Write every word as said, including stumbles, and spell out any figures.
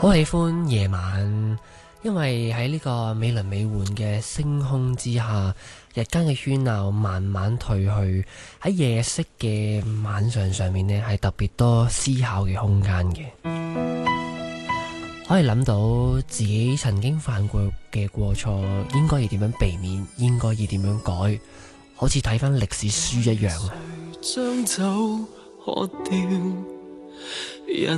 好喜歡夜晚，因為喺呢個美輪美奐嘅星空之下，日間嘅喧鬧慢慢退去，喺夜色嘅晚上上面呢，係特別多思考嘅空間嘅，可以諗到自己曾經犯過嘅過錯，應該要點樣避免，應該要點樣改，好似睇返歷史書一樣。將酒喝掉